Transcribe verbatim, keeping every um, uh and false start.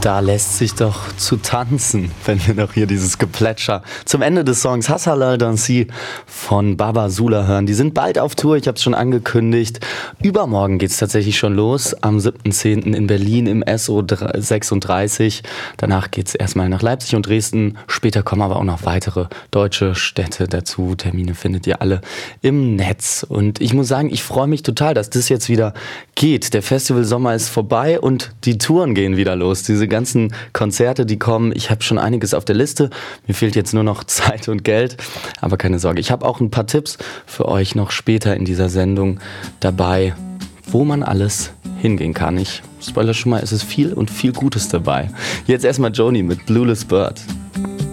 Da lässt sich doch zu tanzen, wenn wir noch hier dieses Geplätscher zum Ende des Songs Hassalal Dansi von Baba Sula hören. Die sind bald auf Tour, ich habe es schon angekündigt. Übermorgen geht es tatsächlich schon los, am siebten zehnten in Berlin im S O sechsunddreißig. Danach geht es erstmal nach Leipzig und Dresden. Später kommen aber auch noch weitere deutsche Städte dazu. Termine findet ihr alle im Netz. Und ich muss sagen, ich freue mich total, dass das jetzt wieder geht. Der Festivalsommer ist vorbei und die Touren gehen wieder los. Diese ganzen Konzerte, die kommen, ich habe schon einiges auf der Liste. Mir fehlt jetzt nur noch Zeit und Geld, aber keine Sorge. Ich habe auch ein paar Tipps für euch noch später in dieser Sendung dabei, wo man alles hingehen kann. Ich spoilere schon mal, es ist viel und viel Gutes dabei. Jetzt erstmal Joni mit Blueless Bird.